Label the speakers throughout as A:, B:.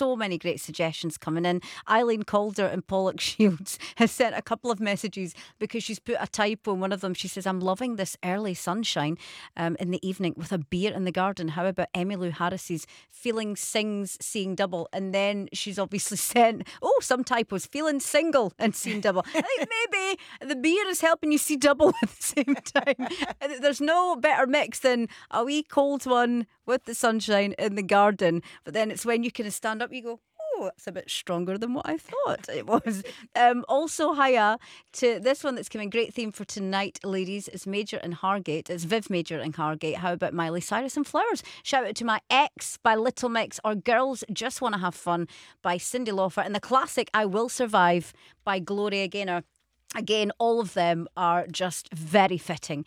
A: so many great suggestions coming in. Eileen Calder and Pollock Shields has sent a couple of messages because she's put a typo in one of them. She says, I'm loving this early sunshine in the evening with a beer in the garden. How about Emmylou Harris's Feeling Sings Seeing Double? And then she's obviously sent, some typos, feeling single and seeing double. I think maybe the beer is helping you see double at the same time. There's no better mix than a wee cold one with the sunshine in the garden. But then it's when you kind of stand up, you go, oh, that's a bit stronger than what I thought it was. Also, hiya to this one that's coming. Great theme for tonight, ladies. It's Major and Hargate. It's Viv Major and Hargate. How about Miley Cyrus and Flowers? Shout out to My Ex by Little Mix, or Girls Just Want to Have Fun by Cyndi Lauper, and the classic I Will Survive by Gloria Gaynor. Again, all of them are just very fitting.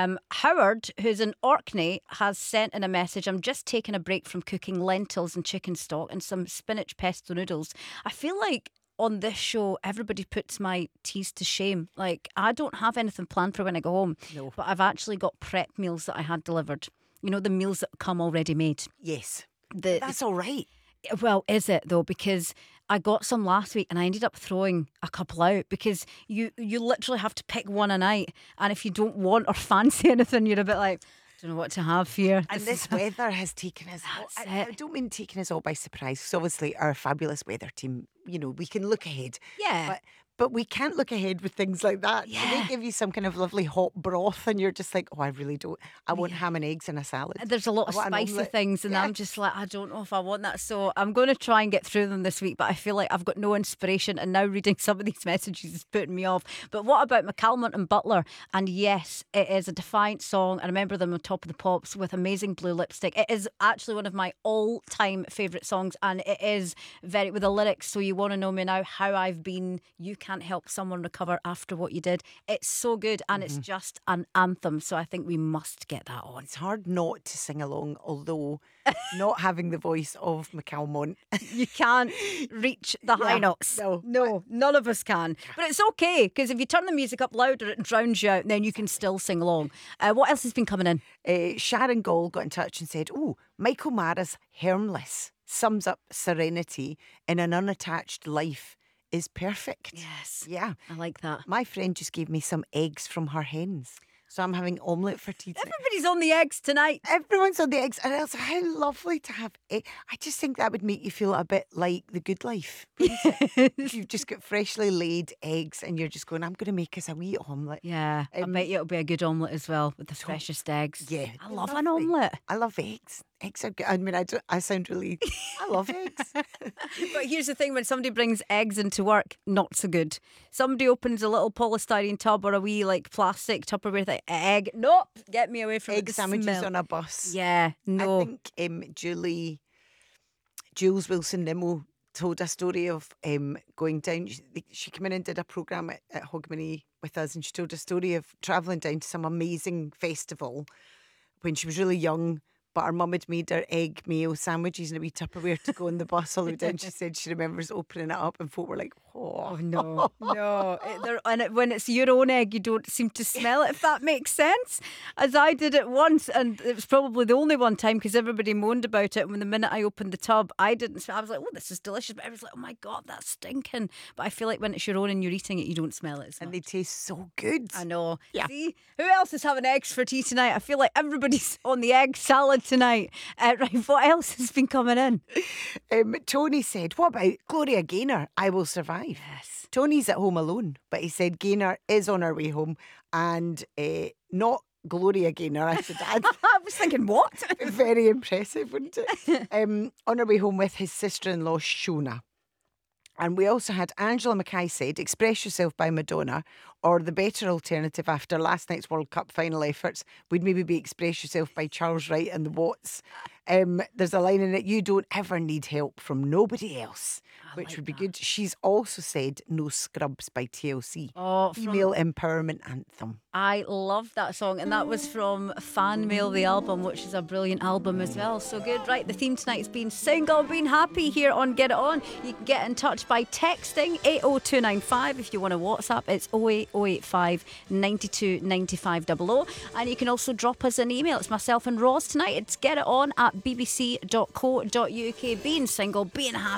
A: Howard, who's in Orkney, has sent in a message. I'm just taking a break from cooking lentils and chicken stock and some spinach pesto noodles. I feel like on this show, everybody puts my teas to shame. Like, I don't have anything planned for when I go home.
B: No.
A: But I've actually got prep meals that I had delivered. You know, the meals that come already made.
B: Yes. That's all right.
A: Well, is it though? Because I got some last week and I ended up throwing a couple out because you literally have to pick one a night. And if you don't want or fancy anything, you're a bit like, don't know what to have here.
B: And this weather has taken us. I don't mean taking us all by surprise, because obviously our fabulous weather team, we can look ahead.
A: Yeah.
B: But we can't look ahead with things like that.
A: Yeah.
B: So they give you some kind of lovely hot broth and you're just like, I really don't. I want ham and eggs and a salad.
A: There's a lot of spicy things and I'm just like, I don't know if I want that. So I'm going to try and get through them this week, but I feel like I've got no inspiration, and now reading some of these messages is putting me off. But what about McCalmont and Butler? And yes, it is a defiant song. I remember them on Top of the Pops with Amazing Blue Lipstick. It is actually one of my all-time favourite songs, and it is very, with the lyrics, so you want to know me now, how I've been, you can't help someone recover after what you did. It's so good, and it's just an anthem, so I think we must get that on.
B: It's hard not to sing along, although not having the voice of McCalmont.
A: You can't reach the high notes. No, none of us can. But it's okay, because if you turn the music up louder, it drowns you out, and then you can still sing along. What else has been coming in?
B: Sharon Gall got in touch and said, Michael Mara's Hermless sums up serenity in an unattached life is perfect.
A: Yes.
B: Yeah.
A: I like that.
B: My friend just gave me some eggs from her hens. So I'm having omelette for tea tonight.
A: Everybody's on the eggs tonight.
B: Everyone's on the eggs. And also, how lovely to have eggs. I just think that would make you feel a bit like The Good Life. If you've just got freshly laid eggs and you're just going, I'm going to make us a wee omelette.
A: Yeah, I bet you it'll be a good omelette as well with the freshest eggs.
B: Yeah.
A: I love an omelette.
B: I love eggs. Eggs are good. I mean, I sound really, I love eggs.
A: But here's the thing, when somebody brings eggs into work, not so good. Somebody opens a little polystyrene tub or a wee plastic Tupperware thing, egg. Nope, get me away from
B: egg
A: the
B: sandwiches
A: smell.
B: on a bus.
A: Yeah, no.
B: I think Jules Wilson Nimmo told a story of going down. She came in and did a programme at Hogmanay with us, and she told a story of travelling down to some amazing festival when she was really young. But her mum had made her egg mayo sandwiches in a wee Tupperware to go on the bus all the way down. She said she remembers opening it up and folk were like,
A: oh no. When it's your own egg, you don't seem to smell it, if that makes sense. As I did it once, and it was probably the only one time because everybody moaned about it. When the minute I opened the tub, I didn't smell. I was like, oh, this is delicious. But I was like, oh my God, that's stinking. But I feel like when it's your own and you're eating it, you don't smell it as much.
B: And they taste so good.
A: I know.
B: Yeah.
A: See, who else is having eggs for tea tonight? I feel like everybody's on the egg salad tonight. Right, what else has been coming in?
B: Tony said, what about Gloria Gaynor, I Will Survive?
A: Yes.
B: Tony's at home alone, but he said Gaynor is on her way home, and not Gloria Gaynor, I should add.
A: I was thinking, what?
B: Very impressive, wouldn't it? On her way home with his sister-in-law, Shona. And we also had Angela Mackay said, Express Yourself by Madonna, or the better alternative after last night's World Cup final efforts would maybe be Express Yourself by Charles Wright and the Watts. There's a line in it, you don't ever need help from nobody else, which would be good. She's also said No Scrubs by TLC. Female empowerment anthem.
A: I love that song, and that was from Fan Mail the album, which is a brilliant album as well. So good. Right, the theme tonight has been single, being happy here on Get It On. You can get in touch by texting 80295. If you want to WhatsApp, it's 08085 92 95 00. And you can also drop us an email. It's myself and Roz tonight. It's getiton@bbc.co.uk. Being single, being happy.